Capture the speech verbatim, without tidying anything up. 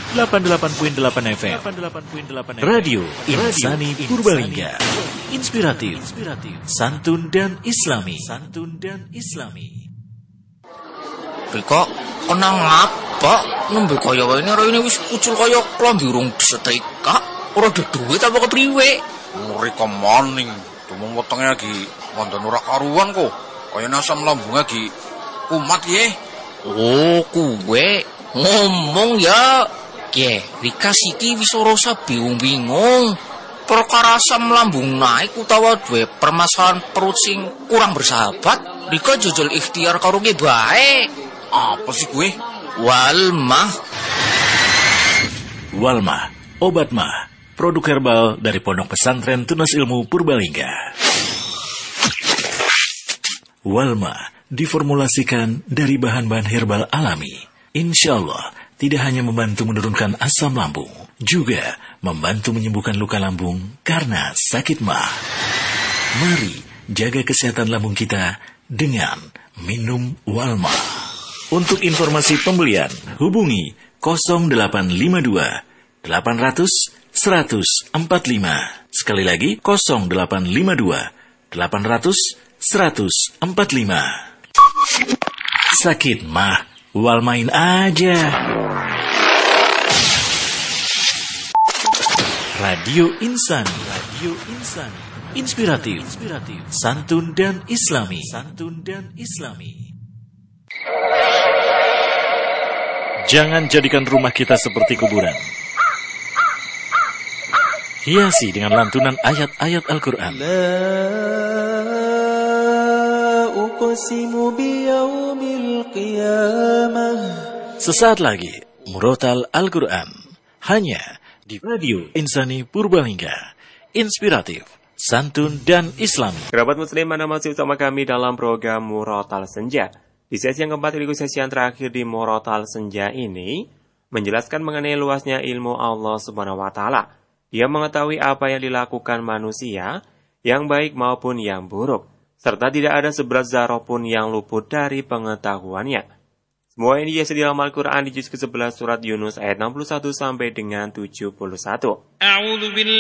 delapan puluh delapan koma delapan F M. Radio Insani Purbalingga. Inspiratif, santun dan islami. Santun dan islami. Rika, kena ngapa? Nembe kaya wae ini wis kucul kaya klambi urung disetrika. Ora ada duit apa kepriwe? Rika maning, dumung wetenge lagi wonten ora karuan kok. Kaya asam lambung lagi kumat ye. Oh, kuwe ngomong ya. Ye, Rika siki wis ora usah bingung-bingung. Perkara asam lambung naik utawa duwe permasalahan perut sing kurang bersahabat, Rika jajal ikhtiar karo ge bae. Apa sih kuwi? Walmah. Walmah, obat mah, produk herbal dari Pondok Pesantren Tunas Ilmu Purbalingga. Walmah diformulasikan dari bahan-bahan herbal alami. Insya Allah tidak hanya membantu menurunkan asam lambung, juga membantu menyembuhkan luka lambung karena sakit mah. Mari jaga kesehatan lambung kita dengan minum Walmah. Untuk informasi pembelian, hubungi nol delapan lima dua delapan nol nol satu nol empat lima. Sekali lagi nol delapan lima dua delapan nol nol satu nol empat lima. Sakit mah, Walmain aja. Radio Insani, Radio Insani, inspiratif, inspiratif, santun dan islami, santun dan islami. Jangan jadikan rumah kita seperti kuburan. Hiasi dengan lantunan ayat-ayat Al-Quran. La uqsimu biyaumil qiyamah. Sesaat lagi, Murotal Al-Quran. Hanya di Radio Insani Purbalingga. Inspiratif, santun dan islami. Kerabat muslim, mana masih utama kami dalam program Murotal Senja. Di sesi yang keempat, sekaligus sesi yang terakhir di Murotal Senja ini menjelaskan mengenai luasnya ilmu Allah Subhanahu wa taala. Dia mengetahui apa yang dilakukan manusia, yang baik maupun yang buruk, serta tidak ada seberat zarah pun yang luput dari pengetahuannya. Semua ini dijelaskan di dalam Al-Quran di juz ke sebelas surat Yunus ayat enam puluh satu sampai dengan tujuh puluh satu.